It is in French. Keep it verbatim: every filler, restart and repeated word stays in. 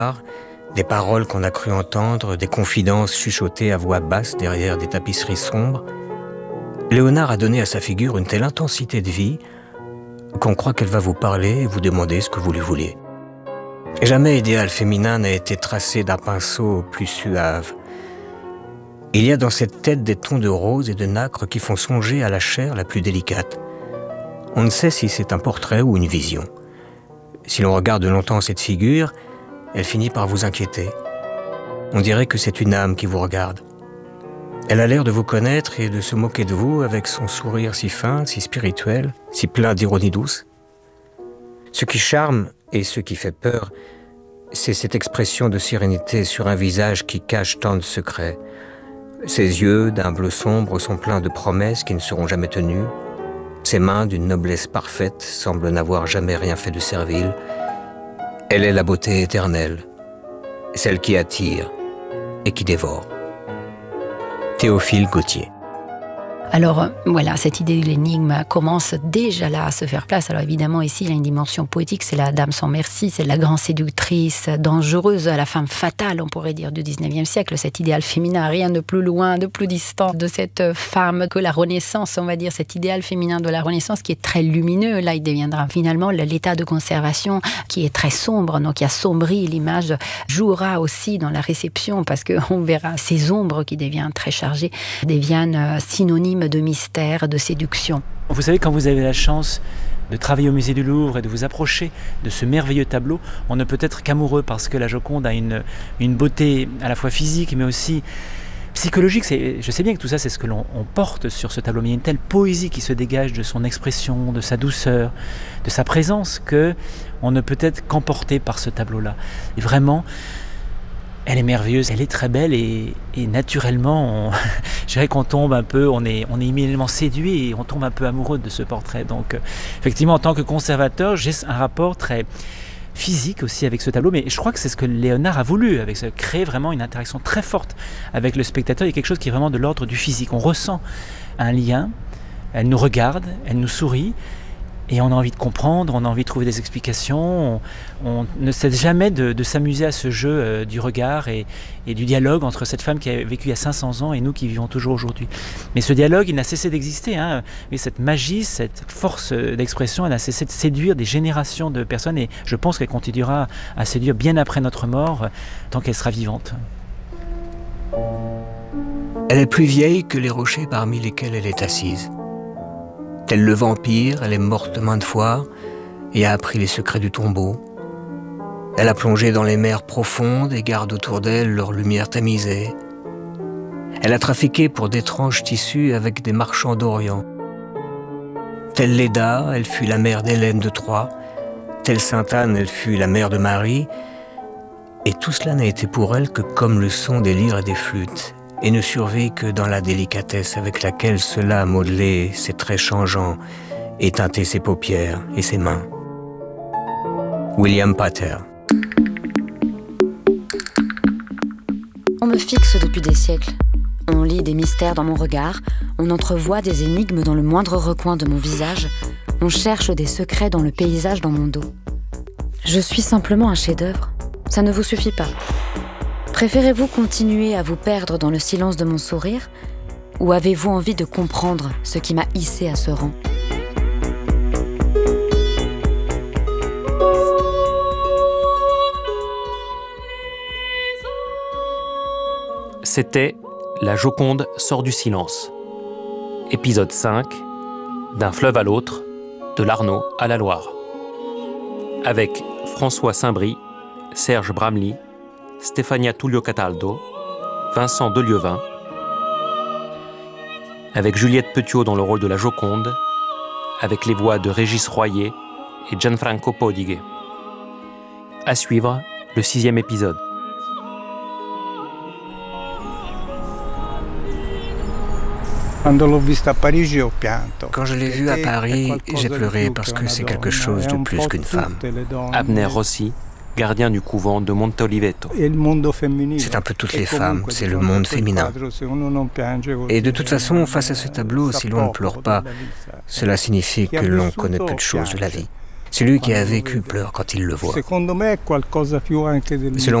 des paroles qu'on a cru entendre, des confidences chuchotées à voix basse derrière des tapisseries sombres. Léonard a donné à sa figure une telle intensité de vie qu'on croit qu'elle va vous parler et vous demander ce que vous lui vouliez. Jamais idéal féminin n'a été tracé d'un pinceau plus suave. Il y a dans cette tête des tons de rose et de nacre qui font songer à la chair la plus délicate. On ne sait si c'est un portrait ou une vision. Si l'on regarde longtemps cette figure, elle finit par vous inquiéter. On dirait que c'est une âme qui vous regarde. Elle a l'air de vous connaître et de se moquer de vous avec son sourire si fin, si spirituel, si plein d'ironie douce. Ce qui charme et ce qui fait peur, c'est cette expression de sérénité sur un visage qui cache tant de secrets. Ses yeux, d'un bleu sombre, sont pleins de promesses qui ne seront jamais tenues. Ses mains, d'une noblesse parfaite, semblent n'avoir jamais rien fait de servile. Elle est la beauté éternelle, celle qui attire et qui dévore. Théophile Gautier. Alors voilà, cette idée de l'énigme commence déjà là à se faire place. Alors évidemment, ici, il y a une dimension poétique, c'est la dame sans merci, c'est la grande séductrice, dangereuse, la femme fatale, on pourrait dire, du dix-neuvième siècle, cet idéal féminin, rien de plus loin, de plus distant de cette femme que la Renaissance, on va dire, cet idéal féminin de la Renaissance qui est très lumineux. Là, il deviendra finalement l'état de conservation qui est très sombre, donc qui assombrit l'image, jouera aussi dans la réception parce qu'on verra ces ombres qui deviennent très chargées, deviennent synonymes de mystère, de séduction. Vous savez, quand vous avez la chance de travailler au musée du Louvre et de vous approcher de ce merveilleux tableau, on ne peut être qu'amoureux parce que la Joconde a une, une beauté à la fois physique mais aussi psychologique. C'est, je sais bien que tout ça, c'est ce que l'on on porte sur ce tableau, mais il y a une telle poésie qui se dégage de son expression, de sa douceur, de sa présence, qu'on ne peut être qu'emporté par ce tableau-là. Et vraiment, elle est merveilleuse, elle est très belle et, et naturellement, on, je dirais qu'on tombe un peu, on est, on est immédiatement séduit et on tombe un peu amoureux de ce portrait. Donc, euh, effectivement, en tant que conservateur, j'ai un rapport très physique aussi avec ce tableau, mais je crois que c'est ce que Léonard a voulu, avec ce, créer vraiment une interaction très forte avec le spectateur. Il y a quelque chose qui est vraiment de l'ordre du physique. On ressent un lien, elle nous regarde, elle nous sourit. Et on a envie de comprendre, on a envie de trouver des explications. On, on ne cesse jamais de, de s'amuser à ce jeu euh, du regard et, et du dialogue entre cette femme qui a vécu il y a cinq cents ans et nous qui vivons toujours aujourd'hui. Mais ce dialogue, il n'a cessé d'exister. Hein. Et cette magie, cette force d'expression, elle n'a cessé de séduire des générations de personnes. Et je pense qu'elle continuera à séduire bien après notre mort, euh, tant qu'elle sera vivante. Elle est plus vieille que les rochers parmi lesquels elle est assise. Tel le vampire, elle est morte maintes fois et a appris les secrets du tombeau. Elle a plongé dans les mers profondes et garde autour d'elle leur lumière tamisée. Elle a trafiqué pour d'étranges tissus avec des marchands d'Orient. Telle Léda, elle fut la mère d'Hélène de Troie. Telle Sainte-Anne, elle fut la mère de Marie. Et tout cela n'a été pour elle que comme le son des lyres et des flûtes, et ne survit que dans la délicatesse avec laquelle cela a modelé ses traits changeants et teinté ses paupières et ses mains. William Pater. On me fixe depuis des siècles. On lit des mystères dans mon regard, on entrevoit des énigmes dans le moindre recoin de mon visage, on cherche des secrets dans le paysage dans mon dos. Je suis simplement un chef-d'œuvre. Ça ne vous suffit pas. Préférez-vous continuer à vous perdre dans le silence de mon sourire ou avez-vous envie de comprendre ce qui m'a hissé à ce rang ? C'était La Joconde sort du silence. Épisode cinq, D'un fleuve à l'autre, de l'Arno à la Loire. Avec François Saint-Brie, Serge Bramley, Stefania Tullio Cataldo, Vincent Delieuvin, avec Juliette Petiot dans le rôle de la Joconde, avec les voix de Régis Royer et Gianfranco Podighe. À suivre, le sixième épisode. Quand je l'ai vue à Paris, j'ai pleuré parce que c'est quelque chose de plus qu'une femme. Abner Rossi, gardien du couvent de Monte Oliveto. C'est un peu toutes les femmes, c'est le monde féminin. Et de toute façon, face à ce tableau, si l'on ne pleure pas, cela signifie que l'on connaît peu de choses de la vie. Celui qui a vécu pleure quand il le voit. Selon